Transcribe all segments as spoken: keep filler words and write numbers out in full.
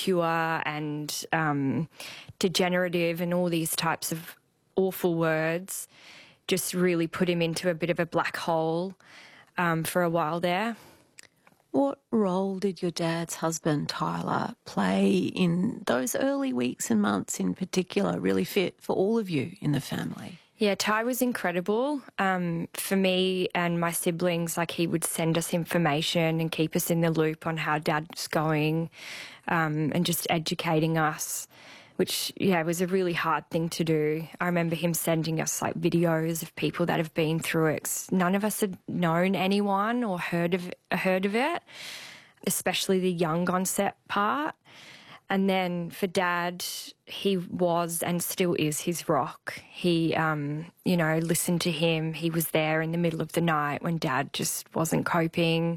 impure and um, degenerative and all these types of awful words just really put him into a bit of a black hole um, for a while there. What role did your dad's husband, Tyler, play in those early weeks and months in particular, really fit for all of you in the family? Yeah, Ty was incredible. Um, for me and my siblings, like he would send us information and keep us in the loop on how Dad's going um, and just educating us, which, yeah, was a really hard thing to do. I remember him sending us, like, videos of people that have been through it. 'Cause none of us had known anyone or heard of, heard of it, especially the young onset part. And then for Dad, he was and still is his rock. He, um, you know, listened to him. He was there in the middle of the night when Dad just wasn't coping.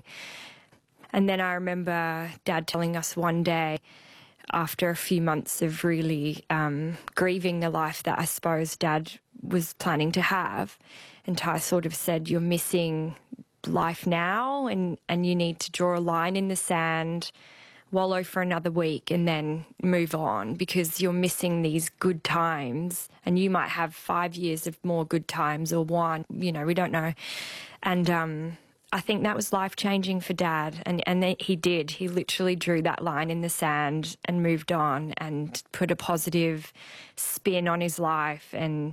And then I remember Dad telling us one day, after a few months of really um, grieving the life that I suppose Dad was planning to have, and Ty sort of said, "You're missing life now and, and you need to draw a line in the sand, wallow for another week and then move on, because you're missing these good times and you might have five years of more good times or one, you know, we don't know." And um, I think that was life-changing for Dad, and, and they, he did. He literally drew that line in the sand and moved on and put a positive spin on his life, and,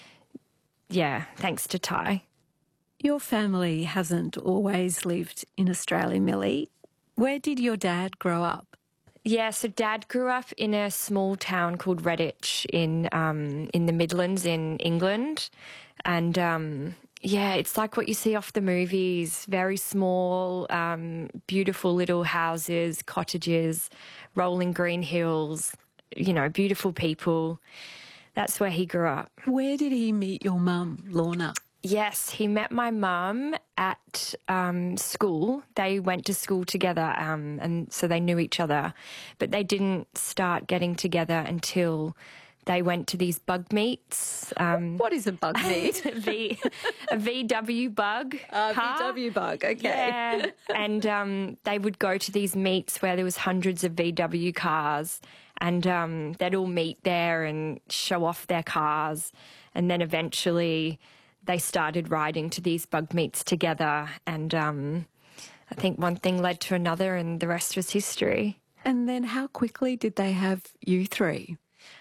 yeah, thanks to Ty. Your family hasn't always lived in Australia, Millie. Where did your dad grow up? Yeah, so Dad grew up in a small town called Redditch in um, in the Midlands in England. And, um, yeah, it's like what you see off the movies, very small, um, beautiful little houses, cottages, rolling green hills, you know, beautiful people. That's where he grew up. Where did he meet your mum, Lorna? Yes, he met my mum at um, school. They went to school together, um, and so they knew each other. But they didn't start getting together until they went to these bug meets. Um, what is a bug meet? a, v, a V W bug. A car. V W bug, okay. Yeah, and um, they would go to these meets where there was hundreds of V W cars, and um, they'd all meet there and show off their cars, and then eventually they started riding to these bug meets together, and um, I think one thing led to another and the rest was history. And then how quickly did they have you three?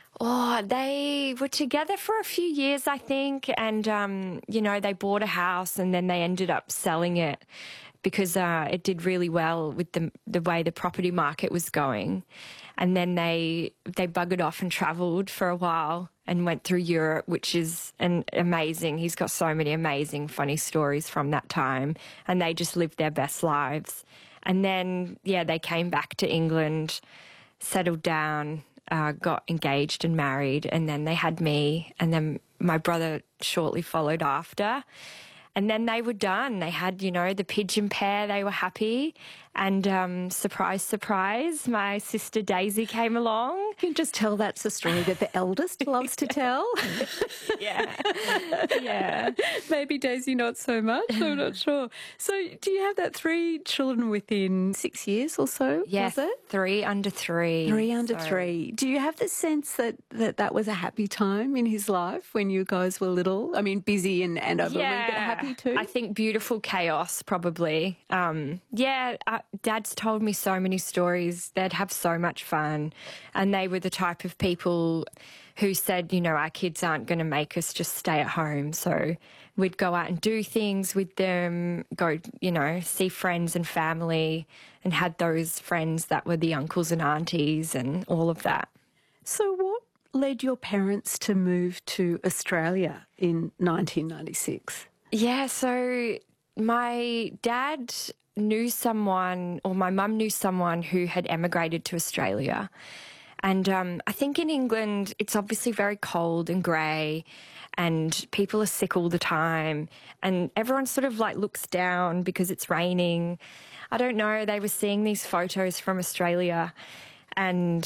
Oh, they were together for a few years, I think, and, um, you know, they bought a house and then they ended up selling it because uh, it did really well with the, the way the property market was going. And then they they buggered off and travelled for a while and went through Europe, which is an amazing. He's got so many amazing, funny stories from that time, and they just lived their best lives. And then, yeah, they came back to England, settled down, uh, got engaged and married, and then they had me, and then my brother shortly followed after. And then they were done. They had, you know, the pigeon pair. They were happy. And um, surprise, surprise, my sister Daisy came along. You can just tell that's a story that the eldest loves to tell. Yeah. Yeah. Maybe Daisy not so much. I'm not sure. So do you have that three children within six years or so? Yes, was it? three under three. Three under so. three. Do you have the sense that, that that was a happy time in his life when you guys were little? I mean, busy and, and over yeah. but happy too? I think beautiful chaos, probably. Um, yeah, uh, Dad's told me so many stories. They'd have so much fun. And they were the type of people who said, you know, our kids aren't going to make us just stay at home. So we'd go out and do things with them, go, you know, see friends and family, and had those friends that were the uncles and aunties and all of that. So what led your parents to move to Australia in nineteen ninety-six? Yeah, so my dad knew someone, or my mum knew someone who had emigrated to Australia. And um, I think in England, it's obviously very cold and grey, and people are sick all the time, and everyone sort of like looks down because it's raining. I don't know, they were seeing these photos from Australia, and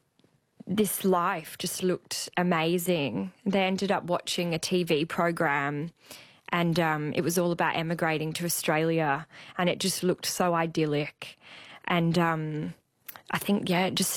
this life just looked amazing. They ended up watching a T V program, and um, it was all about emigrating to Australia, and it just looked so idyllic. And um, I think, yeah, it just